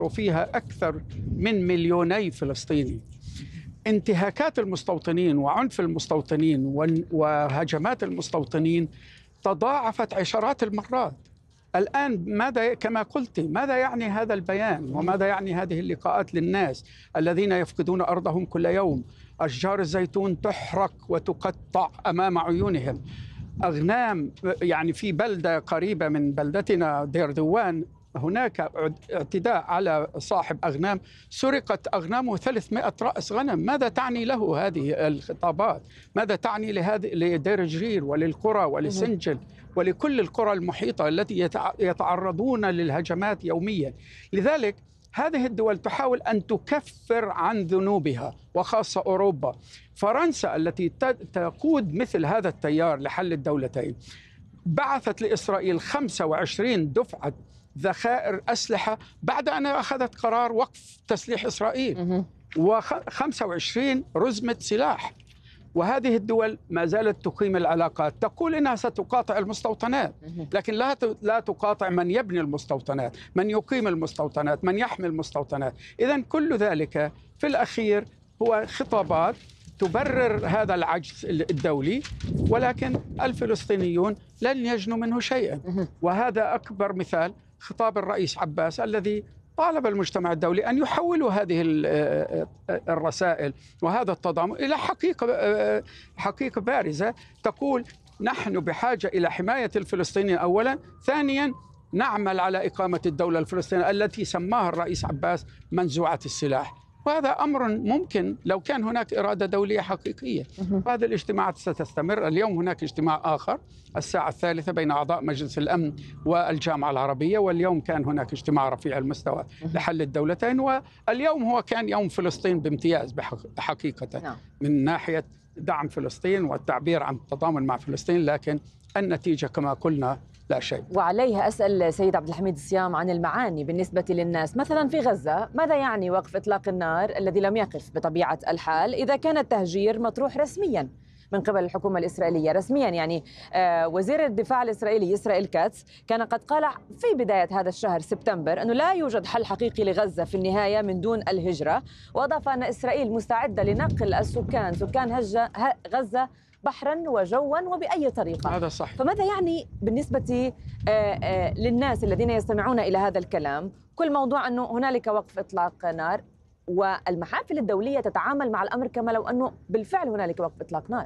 وفيها أكثر من مليوني فلسطيني. انتهاكات المستوطنين وعنف المستوطنين وهجمات المستوطنين تضاعفت عشرات المرات. الآن ماذا كما قلت، ماذا يعني هذا البيان وماذا يعني هذه اللقاءات للناس الذين يفقدون أرضهم كل يوم؟ أشجار الزيتون تحرق وتقطع أمام عيونهم. أغنام، يعني في بلدة قريبة من بلدتنا دير دوان هناك اعتداء على صاحب أغنام، سرقت أغنامه 300 رأس غنم. ماذا تعني له هذه الخطابات؟ ماذا تعني لدير جرير وللقرى ولسنجل ولكل القرى المحيطة التي يتعرضون للهجمات يوميا؟ لذلك هذه الدول تحاول أن تكفر عن ذنوبها، وخاصة أوروبا. فرنسا التي تقود مثل هذا التيار لحل الدولتين بعثت لإسرائيل 25 دفعة ذخائر أسلحة بعد أن أخذت قرار وقف تسليح إسرائيل، و25 رزمة سلاح. وهذه الدول ما زالت تقيم العلاقات، تقول إنها ستقاطع المستوطنات، لكن لا تقاطع من يبني المستوطنات، من يقيم المستوطنات، من يحمي المستوطنات. إذن كل ذلك في الأخير هو خطابات تبرر هذا العجز الدولي، ولكن الفلسطينيون لن يجنوا منه شيئا. وهذا أكبر مثال خطاب الرئيس عباس الذي طالب المجتمع الدولي أن يحولوا هذه الرسائل وهذا التضامن إلى حقيقة بارزة تقول نحن بحاجة إلى حماية الفلسطينيين أولا، ثانيا نعمل على إقامة الدولة الفلسطينية التي سماها الرئيس عباس منزوعة السلاح. وهذا أمر ممكن لو كان هناك إرادة دولية حقيقية. وهذه الاجتماعات ستستمر. اليوم هناك اجتماع آخر الساعة 3 بين أعضاء مجلس الأمن والجامعة العربية، واليوم كان هناك اجتماع رفيع المستوى لحل الدولتين، واليوم هو كان يوم فلسطين بامتياز حقيقة من ناحية دعم فلسطين والتعبير عن التضامن مع فلسطين، لكن النتيجة كما قلنا لا شيء. وعليها أسأل سيد عبد الحميد الصيام عن المعاني بالنسبة للناس. مثلا في غزة ماذا يعني وقف إطلاق النار الذي لم يقف بطبيعة الحال إذا كان التهجير مطروح رسميا من قبل الحكومة الإسرائيلية؟ رسميا يعني وزير الدفاع الإسرائيلي إسرائيل كاتس كان قد قال في بداية هذا الشهر سبتمبر أنه لا يوجد حل حقيقي لغزة في النهاية من دون الهجرة، وأضاف أن إسرائيل مستعدة لنقل سكان غزة بحرا وجوا وبأي طريقة. هذا صح. فماذا يعني بالنسبة للناس الذين يستمعون إلى هذا الكلام كل موضوع أنه هنالك وقف إطلاق نار، والمحافل الدولية تتعامل مع الأمر كما لو أنه بالفعل هنالك وقف إطلاق نار؟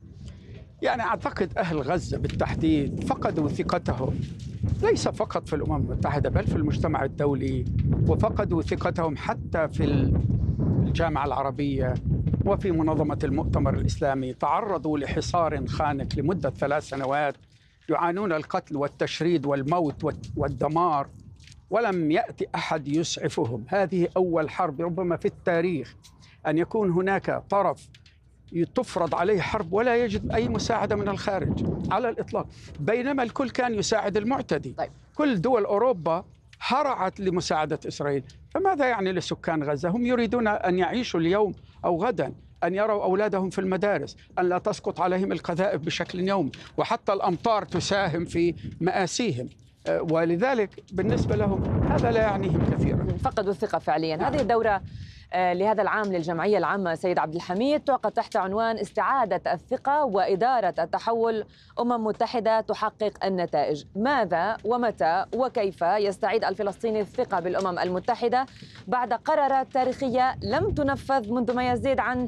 يعني أعتقد أهل غزة بالتحديد فقدوا ثقتهم ليس فقط في الأمم المتحدة بل في المجتمع الدولي، وفقدوا ثقتهم حتى في الجامعة العربية وفي منظمة المؤتمر الإسلامي. تعرضوا لحصار خانق لمدة 3 سنوات، يعانون القتل والتشريد والموت والدمار، ولم يأتي أحد يسعفهم. هذه أول حرب ربما في التاريخ أن يكون هناك طرف تفرض عليه حرب ولا يجد أي مساعدة من الخارج على الإطلاق، بينما الكل كان يساعد المعتدي. طيب. كل دول أوروبا هرعت لمساعدة إسرائيل. فماذا يعني لسكان غزة؟ هم يريدون أن يعيشوا اليوم أو غدا، أن يروا أولادهم في المدارس، أن لا تسقط عليهم القذائف بشكل يومي، وحتى الأمطار تساهم في مآسيهم. ولذلك بالنسبة لهم هذا لا يعنيهم كثيرا. فقدوا الثقة فعليا. هذه الدورة لهذا العام للجمعية العامة سيد عبد الحميد تعقد تحت عنوان استعادة الثقة وإدارة التحول، متحدة تحقق النتائج. ماذا ومتى وكيف يستعيد الفلسطيني الثقة بالأمم المتحدة بعد قرارات تاريخية لم تنفذ منذ ما يزيد عن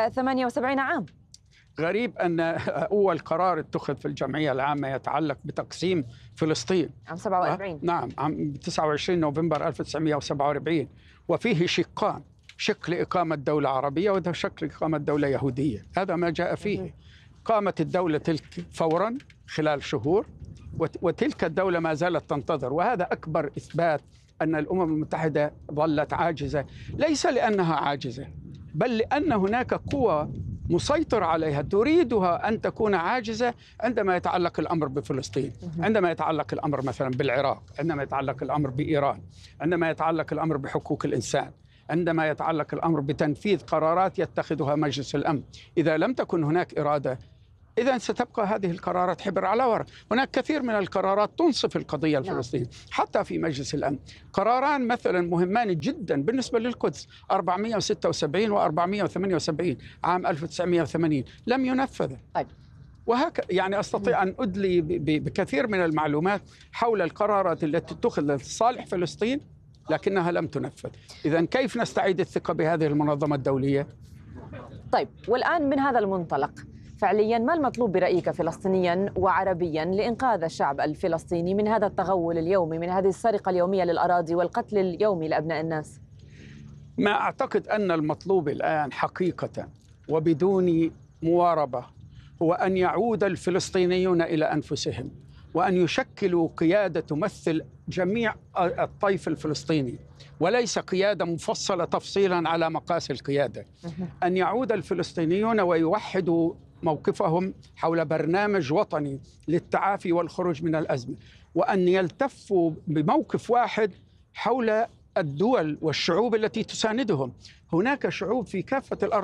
78 عام؟ غريب أن أول قرار اتخذ في الجمعية العامة يتعلق بتقسيم فلسطين عام 47. نعم، عام 29 نوفمبر 1947، وفيه شقان: شق لإقامة دولة عربية وشق لإقامة دولة يهودية. هذا ما جاء فيه. قامت الدولة تلك فورا خلال شهور، وتلك الدولة ما زالت تنتظر. وهذا أكبر إثبات أن الأمم المتحدة ظلت عاجزة، ليس لأنها عاجزة بل لأن هناك قوى مسيطر عليها تريدها أن تكون عاجزة عندما يتعلق الأمر بفلسطين، عندما يتعلق الأمر مثلا بالعراق، عندما يتعلق الأمر بإيران، عندما يتعلق الأمر بحقوق الإنسان، عندما يتعلق الأمر بتنفيذ قرارات يتخذها مجلس الأمن. إذا لم تكن هناك إرادة إذا ستبقى هذه القرارات حبر على ورق. هناك كثير من القرارات تنصف القضية الفلسطينية حتى في مجلس الأمن. قراران مثلا مهمان جدا بالنسبة للقدس 476 و478 عام 1980 لم ينفذ. طيب. يعني أستطيع أن أدلي بكثير من المعلومات حول القرارات التي اتخذت لصالح فلسطين لكنها لم تنفذ. إذا كيف نستعيد الثقة بهذه المنظمة الدولية؟ طيب، والآن من هذا المنطلق فعليا ما المطلوب برأيك فلسطينيا وعربيا لإنقاذ الشعب الفلسطيني من هذا التغول اليومي، من هذه السرقة اليومية للأراضي والقتل اليومي لأبناء الناس؟ ما أعتقد أن المطلوب الآن حقيقة وبدون مواربة هو أن يعود الفلسطينيون إلى أنفسهم وأن يشكلوا قيادة تمثل جميع الطيف الفلسطيني وليس قيادة مفصلة تفصيلا على مقاس القيادة. أن يعود الفلسطينيون ويوحدوا موقفهم حول برنامج وطني للتعافي والخروج من الأزمة، وأن يلتفوا بموقف واحد حول الدول والشعوب التي تساندهم. هناك شعوب في كافة الأرض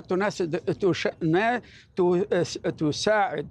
تساعد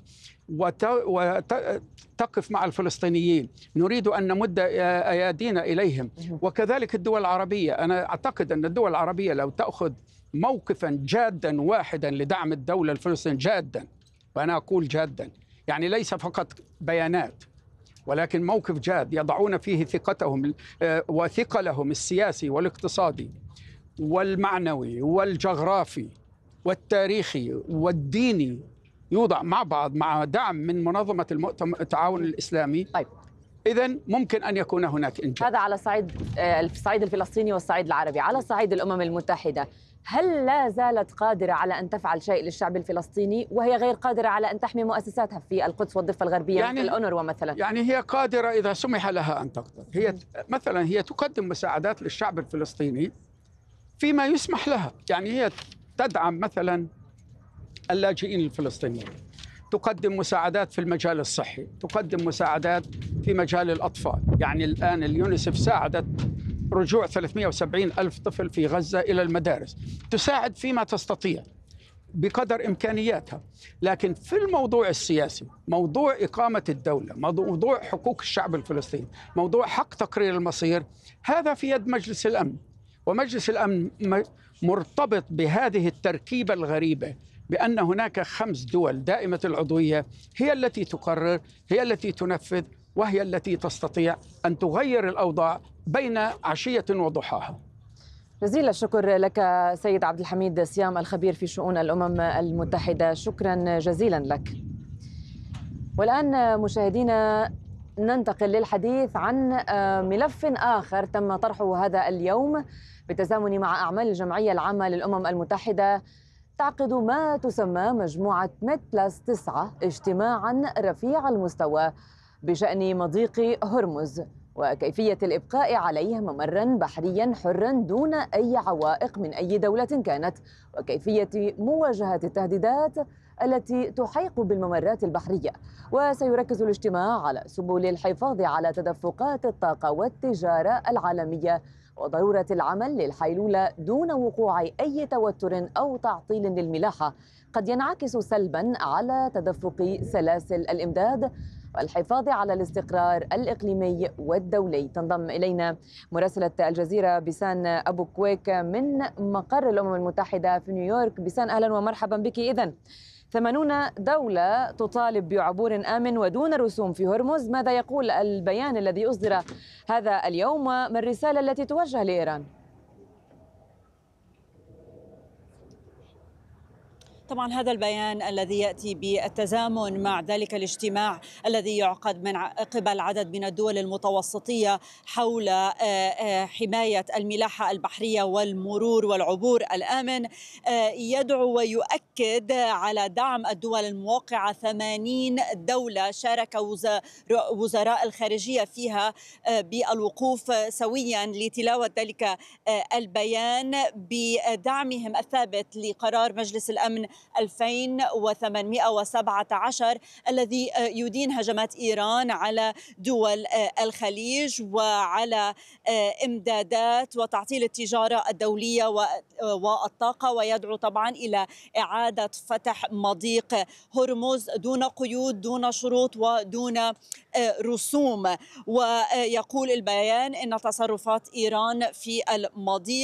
وتقف مع الفلسطينيين، نريد أن نمد أيادينا إليهم، وكذلك الدول العربية. أنا أعتقد أن الدول العربية لو تأخذ موقفا جادا واحدا لدعم الدولة الفلسطينية جادا، وأنا أقول جادا يعني ليس فقط بيانات ولكن موقف جاد يضعون فيه ثقتهم وثقلهم السياسي والاقتصادي والمعنوي والجغرافي والتاريخي والديني، يوضع مع بعض مع دعم من منظمة التعاون الإسلامي. طيب. إذن ممكن أن يكون هناك إنجاز. هذا على الصعيد الفلسطيني والصعيد العربي. على صعيد الأمم المتحدة، هل لا زالت قادرة على أن تفعل شيء للشعب الفلسطيني وهي غير قادرة على أن تحمي مؤسساتها في القدس والضفة الغربية يعني مثل الأونروا مثلا؟ يعني هي قادرة إذا سمح لها أن تقدر. هي تقدم مساعدات للشعب الفلسطيني فيما يسمح لها. يعني هي تدعم مثلا اللاجئين الفلسطينيين، تقدم مساعدات في المجال الصحي، تقدم مساعدات في مجال الأطفال. يعني الآن اليونيسف ساعدت رجوع 370 ألف طفل في غزة إلى المدارس، تساعد فيما تستطيع بقدر إمكانياتها. لكن في الموضوع السياسي، موضوع إقامة الدولة، موضوع حقوق الشعب الفلسطيني، موضوع حق تقرير المصير، هذا في يد مجلس الأمن. ومجلس الأمن مرتبط بهذه التركيبة الغريبة بأن هناك 5 دول دائمة العضوية هي التي تقرر، هي التي تنفذ، وهي التي تستطيع أن تغير الأوضاع بين عشية وضحاها. جزيل الشكر لك سيد عبد الحميد سيام، الخبير في شؤون الأمم المتحدة. شكرا جزيلا لك. والآن مشاهدينا ننتقل للحديث عن ملف آخر تم طرحه هذا اليوم بالتزامن مع أعمال الجمعية العامة للأمم المتحدة. تعقد ما تسمى مجموعة ميد+9 اجتماعا رفيع المستوى بشأن مضيق هرمز وكيفية الإبقاء عليه ممرا بحريا حرا دون أي عوائق من أي دولة كانت، وكيفية مواجهة التهديدات التي تحيق بالممرات البحرية. وسيركز الاجتماع على سبل الحفاظ على تدفقات الطاقة والتجارة العالمية وضرورة العمل للحيلولة دون وقوع أي توتر أو تعطيل للملاحة قد ينعكس سلبا على تدفق سلاسل الإمداد والحفاظ على الاستقرار الإقليمي والدولي. تنضم إلينا مراسلة الجزيرة بيسان أبو كويك من مقر الأمم المتحدة في نيويورك. بيسان، أهلا ومرحبا بك. إذن 80 دولة تطالب بعبور آمن ودون رسوم في هرمز، ماذا يقول البيان الذي أصدر هذا اليوم وما الرسالة التي توجه لإيران؟ طبعا هذا البيان الذي يأتي بالتزامن مع ذلك الاجتماع الذي يعقد من قبل عدد من الدول المتوسطية حول حماية الملاحة البحرية والمرور والعبور الآمن، يدعو ويؤكد على دعم الدول الموقعة. 80 دولة شارك وزراء الخارجية فيها بالوقوف سويا لتلاوة ذلك البيان بدعمهم الثابت لقرار مجلس الأمن 2817 الذي يدين هجمات إيران على دول الخليج وعلى إمدادات وتعطيل التجارة الدولية والطاقة، ويدعو طبعا إلى إعادة فتح مضيق هرمز دون قيود، دون شروط ودون رسوم. ويقول البيان إن تصرفات إيران في المضيق